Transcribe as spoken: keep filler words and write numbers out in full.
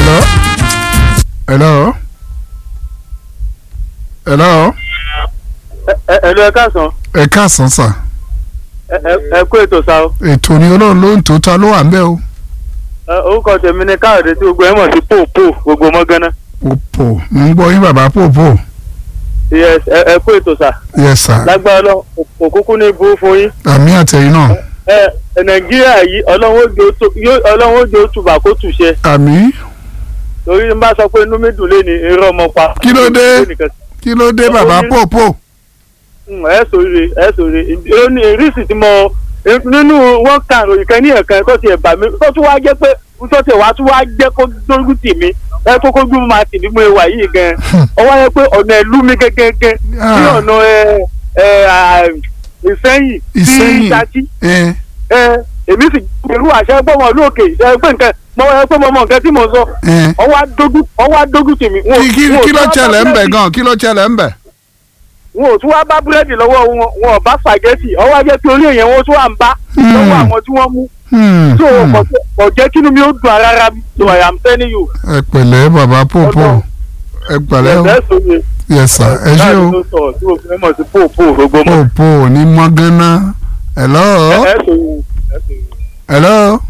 hello hello hello. ẹ ẹ lọ ẹ káàsán. ẹ káàsán sà. ẹ ẹ kú ètò sá o. ètò ni ọlọ́run ló ń tó ta ló wà ń bẹ̀ o. orúkọ tèmi ni káyọ̀dé tí gbogbo ẹ̀ mọ̀ sí pòpò gbogbo mọ́gánná. pòpò mo ń gbọ́ yín bàbá pòpò. yes ẹ ẹ kú ètò sá. yes sà. lágbára lọ òkúkú ní burú fún yín. àmì àtẹ̀yìn náà. ẹ ẹ nàìjíríà yìí ọlọ́run ó jẹ́ òtùbà kó tùṣe. àmì. torí n bá sọ pé inú mi dùn lé ní irọ́ ọmọ pa. kí ló dé kí ló dé bàbá pòpò. ẹ sòrè ẹ sòrè ó ní ìrísí tí mo nínú wọn kàn ròyìn kan ní ẹ̀kan tó ti ẹ̀ bà mí tó tún wá jẹ́ pé tó ti wá tún wá jẹ́ kó dógún tì mí ẹ tó kójú máa tì ní mo wà yìí gan ọwọ́ yẹ pé ọ̀nà ìlú mi gẹ́gẹ́gẹ́ ní ọ̀nà ìsẹ́yìn sí ìdájí èmi sì pẹ̀lú àṣẹ gbọ́mọ lókè ẹ pé nǹkan mo ẹ pé mo mọ nǹkan tí mo sọ ọwọ́ adógún tì mí. kí ló ṣẹlẹ̀ ń bẹ̀ gan kí ló ṣẹlẹ̀ ń bẹ̀. wọn ò tún wá bá búrẹ́dì lọ́wọ́ wọn wọn ò bá spaghetti ọwọ́ ajẹ́ pé orí èèyàn wọn tún wà ń bá lọ́wọ́ àwọn tí wọ́n mú. so kò jẹ́ kí inú mi ó dùn rárá so I am telling you. ẹ pẹ̀lẹ́ bàbá pòpò ẹ pẹ̀lẹ́ o yes sir ẹ ṣé o pòpò ní mọ́gánná hello hello.